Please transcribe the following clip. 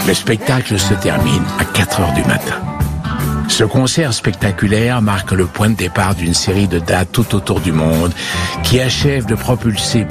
Le spectacle se termine à 4 heures du matin. Ce concert spectaculaire marque le point de départ d'une série de dates tout autour du monde qui achève de propulser